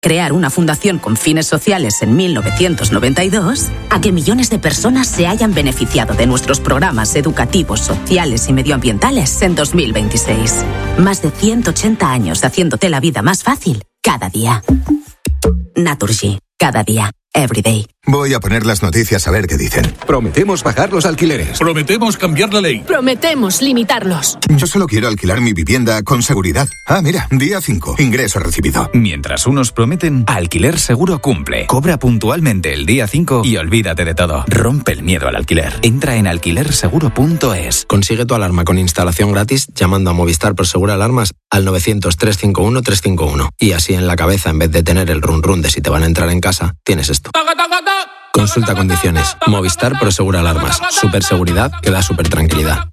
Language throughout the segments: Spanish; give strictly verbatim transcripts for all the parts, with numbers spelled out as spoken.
crear una fundación con fines sociales en mil novecientos noventa y dos, a que millones de personas se hayan beneficiado de nuestros programas educativos, sociales y medioambientales en dos mil veintiséis. Más de ciento ochenta años haciéndote la vida más fácil cada día. Naturgy. Cada día. Every day. Voy a poner las noticias a ver qué dicen. Prometemos bajar los alquileres. Prometemos cambiar la ley. Prometemos limitarlos. Yo solo quiero alquilar mi vivienda con seguridad. Ah, mira, día cinco. Ingreso recibido. Mientras unos prometen, Alquiler Seguro cumple. Cobra puntualmente el día cinco y olvídate de todo. Rompe el miedo al alquiler. Entra en alquiler seguro punto es. Consigue tu alarma con instalación gratis llamando a Movistar Prosegura Alarmas al novecientos, trescientos cincuenta y uno, trescientos cincuenta y uno. Y así en la cabeza, en vez de tener el run run de si te van a entrar en casa, tienes esto. Consulta condiciones. Movistar Prosegura Alarmas. Super seguridad que da super tranquilidad.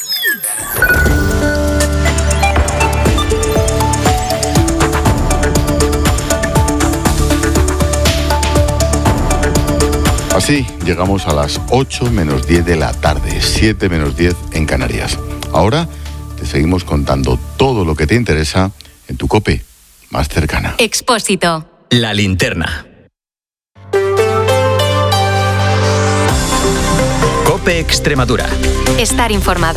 Así llegamos a las ocho menos diez de la tarde, siete menos diez en Canarias. Ahora te seguimos contando todo lo que te interesa en tu COPE más cercana. Expósito. La linterna. COPE Extremadura. Estar informado.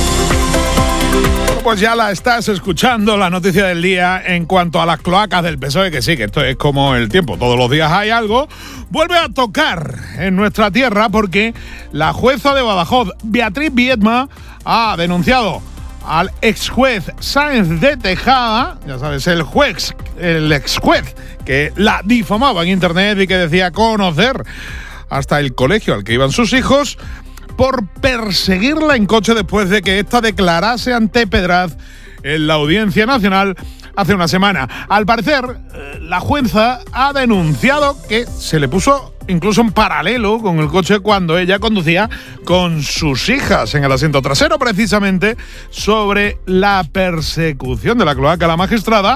Pues ya la estás escuchando, la noticia del día en cuanto a las cloacas del P S O E, que sí, que esto es como el tiempo, todos los días hay algo. Vuelve a tocar en nuestra tierra porque la jueza de Badajoz, Beatriz Viedma, ha denunciado al ex juez Sáenz de Tejada, ya sabes, el juez, el ex juez que la difamaba en internet y que decía conocer hasta el colegio al que iban sus hijos, por perseguirla en coche después de que ésta declarase ante Pedraz en la Audiencia Nacional hace una semana. Al parecer, la jueza ha denunciado que se le puso incluso en paralelo con el coche cuando ella conducía con sus hijas en el asiento trasero, precisamente sobre la persecución de la cloaca. La magistrada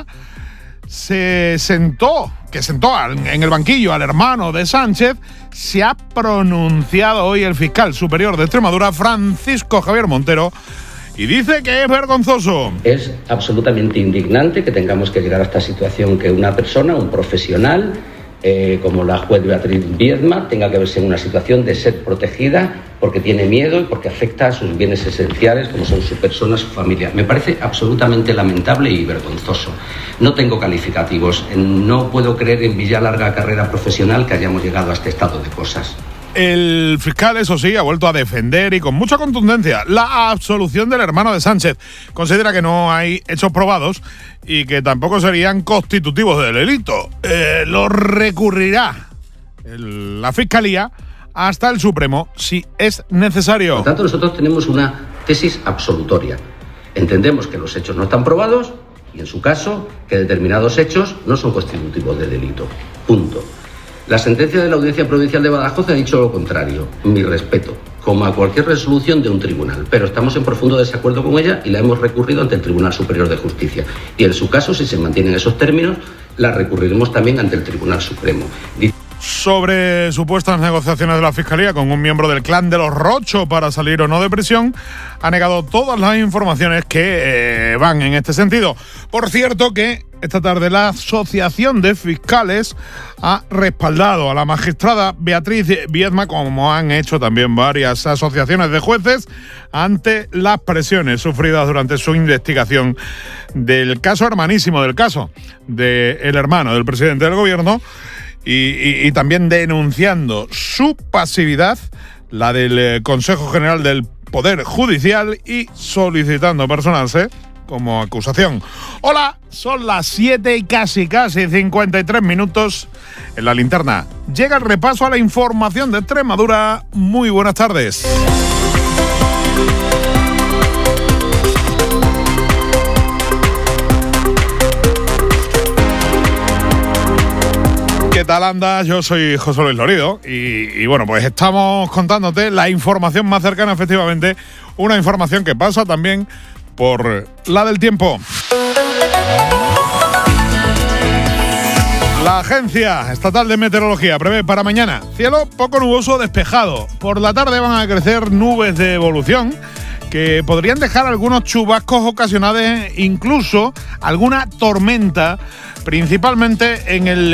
se sentó, que sentó en el banquillo al hermano de Sánchez. Se ha pronunciado hoy el fiscal superior de Extremadura, Francisco Javier Montero, y dice que es vergonzoso. Es absolutamente indignante que tengamos que llegar a esta situación, que una persona, un profesional, eh, como la juez Beatriz Viedma, tenga que verse en una situación de ser protegida porque tiene miedo y porque afecta a sus bienes esenciales, como son su persona, su familia. Me parece absolutamente lamentable y vergonzoso. No tengo calificativos. No puedo creer en mi ya larga carrera profesional que hayamos llegado a este estado de cosas. El fiscal, eso sí, ha vuelto a defender y con mucha contundencia la absolución del hermano de Sánchez. Considera que no hay hechos probados y que tampoco serían constitutivos del delito. Eh, lo recurrirá el, la Fiscalía hasta el Supremo si es necesario. Por tanto, nosotros tenemos una tesis absolutoria. Entendemos que los hechos no están probados y, en su caso, que determinados hechos no son constitutivos de delito. Punto. La sentencia de la Audiencia Provincial de Badajoz ha dicho lo contrario. Mi respeto, como a cualquier resolución de un tribunal, pero estamos en profundo desacuerdo con ella y la hemos recurrido ante el Tribunal Superior de Justicia. Y en su caso, si se mantienen esos términos, la recurriremos también ante el Tribunal Supremo. Sobre supuestas negociaciones de la Fiscalía con un miembro del clan de los Rocho para salir o no de prisión, ha negado todas las informaciones que eh, van en este sentido. Por cierto que esta tarde la Asociación de Fiscales ha respaldado a la magistrada Beatriz Viedma, como han hecho también varias asociaciones de jueces, ante las presiones sufridas durante su investigación del caso hermanísimo, del caso del hermano del presidente del gobierno, y, y, y también denunciando su pasividad, la del eh, Consejo General del Poder Judicial, y solicitando personarse como acusación. Hola, son las siete y casi, casi cincuenta y tres minutos en la linterna. Llega el repaso a la información de Extremadura. Muy buenas tardes. ¿Qué tal andas? Yo soy José Luis Lorido y, y bueno, pues estamos contándote la información más cercana, efectivamente, una información que pasa también por la del tiempo. La Agencia Estatal de Meteorología prevé para mañana cielo poco nuboso despejado. Por la tarde van a crecer nubes de evolución que podrían dejar algunos chubascos ocasionales, incluso alguna tormenta, principalmente en el